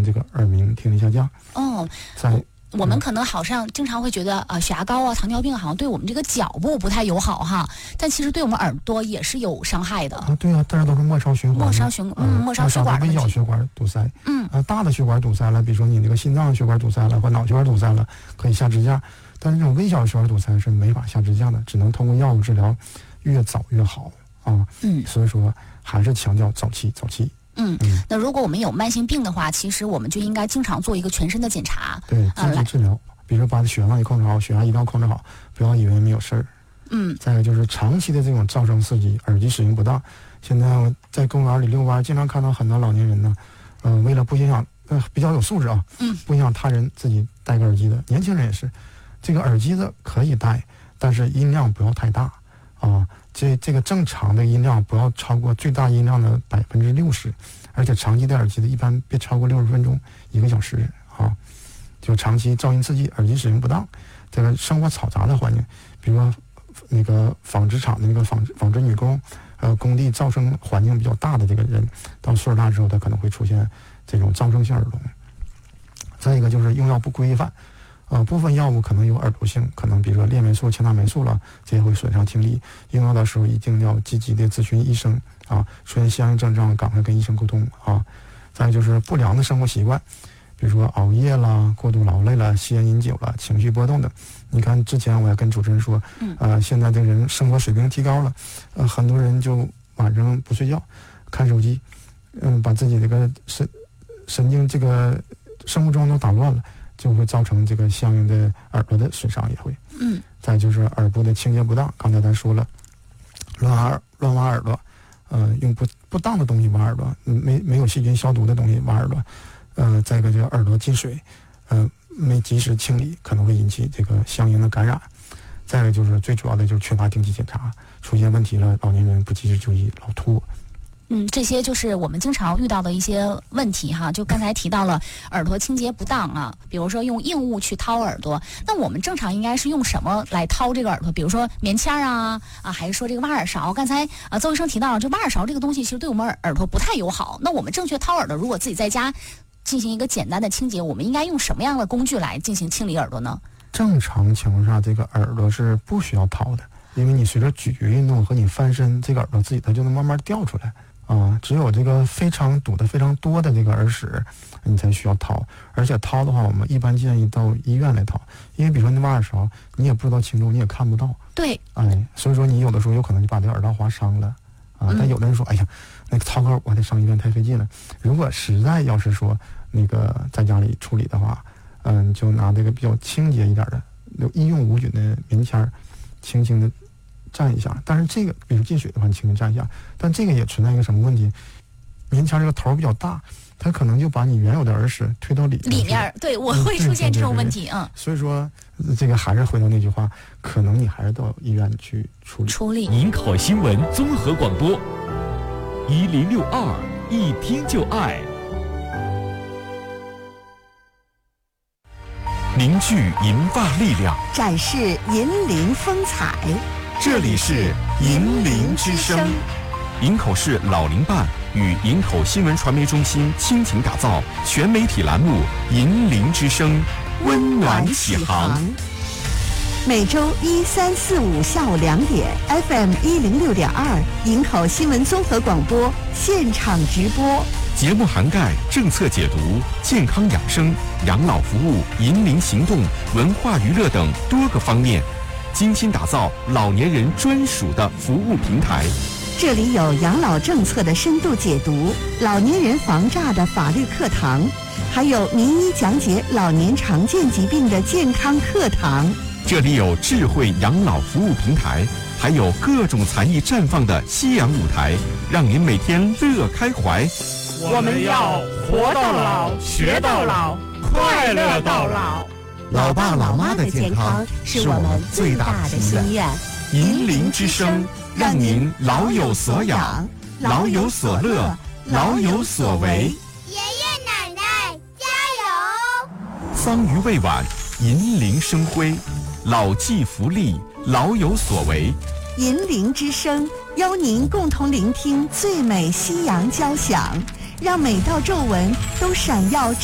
这个耳鸣听力下降。 我们可能好像经常会觉得血压高啊、糖尿病好像对我们这个脚部不太友好哈，但其实对我们耳朵也是有伤害的对啊，但是都是末梢循环， 末梢血管、 微小血管堵塞，大的血管堵塞了，比如说你这个心脏血管堵塞了或脑血管堵塞了，可以下支架，但是这种微小血管堵塞是没法下支架的，只能通过药物治疗，越早越好啊。所以说还是强调早期。 那如果我们有慢性病的话，其实我们就应该经常做一个全身的检查， 对，积极治疗，比如把血氧也控制好，血压一定要控制好，不要以为没有事儿。再一个就是长期的这种噪声刺激，耳机使用不当。现在我在公园里遛弯，经常看到很多老年人呢，为了不影响，比较有素质啊，不影响他人，自己戴个耳机的。年轻人也是，这个耳机的可以戴，但是音量不要太大啊。这个正常的音量不要超过最大音量的60%，而且长期戴耳机的一般别超过60分钟1个小时啊。就长期噪音刺激，耳机使用不当，这个生活嘈杂的环境，比如说那个纺织厂的那个纺织女工，工地噪声环境比较大的这个人，到岁数大之后，他可能会出现这种噪声性耳聋。再一个就是用药不规范。部分药物可能有耳毒性，可能比如说链霉素、前纳霉素了，这些会损伤听力。用药的时候一定要积极的咨询医生啊，出现相应症状赶快跟医生沟通啊。再就是不良的生活习惯，比如说熬夜啦、过度劳累了、吸烟饮酒了、情绪波动的。你看之前我也跟主持人说，现在的人生活水平提高了，很多人就晚上不睡觉，看手机，把自己这个神经这个生物钟都打乱了。就会造成这个相应的耳朵的损伤也会。再就是耳部的清洁不当，刚才咱说了，乱挖耳朵，用不当的东西挖耳朵，没有细菌消毒的东西挖耳朵，再一个就是耳朵进水，没及时清理，可能会引起这个相应的感染。再一个就是最主要的就是缺乏定期检查，出现问题了，老年人不及时就医，老拖。 这些就是我们经常遇到的一些问题哈。就刚才提到了耳朵清洁不当啊，比如说用硬物去掏耳朵，那我们正常应该是用什么来掏这个耳朵？比如说棉签啊，还是说这个挖耳勺？刚才邹医生提到了，这挖耳勺这个东西其实对我们耳朵不太友好。那我们正确掏耳朵，如果自己在家进行一个简单的清洁，我们应该用什么样的工具来进行清理耳朵呢？ 正常情况下，这个耳朵是不需要掏的，因为你随着咀嚼运动和你翻身，这个耳朵自己它就能慢慢掉出来。只有这个非常堵得非常多的这个耳屎，你才需要掏。而且掏的话，我们一般建议到医院来掏，因为比如说你挖耳勺，你也不知道轻重，你也看不到。 对， 所以说你有的时候有可能就把这个耳道划伤了但有的人说，哎呀，那个掏个我得上医院太费劲了。如果实在要是说那个在家里处理的话，就拿这个比较清洁一点的、易用无菌的棉签，轻轻的蘸一下。但是这个比如进水的话，你轻轻蘸一下，但这个也存在一个什么问题？棉签这个头比较大，它可能就把你原有的耳屎推到里面。 对，我会出现这种问题。 所以说这个还是回到那句话，可能你还是到医院去处理。 营口新闻综合广播1062，一听就爱。凝聚银发力量， 展示银铃风采。 这里是银铃之声。营口市老龄办与营口新闻传媒中心倾情打造全媒体栏目《银铃之声》，温暖启航。 每周1、3、4、5下午2点 ，FM 106.2，营口新闻综合广播现场直播。 节目涵盖政策解读、健康养生、养老服务、银龄行动、文化娱乐等多个方面，精心打造老年人专属的服务平台。 这里有养老政策的深度解读，老年人防诈的法律课堂，还有名医讲解老年常见疾病的健康课堂。 这里有智慧养老服务平台，还有各种才艺绽放的夕阳舞台，让您每天乐开怀。 我们要活到老，学到老，快乐到老。 老爸老妈的健康是我们最大的心愿。 银铃之声，让您老有所养，老有所乐，老有所为。 爷爷奶奶加油！ 桑榆未晚，银铃生辉，老骥伏枥，老有所为。 银铃之声邀您共同聆听最美夕阳交响，让每道皱纹都闪耀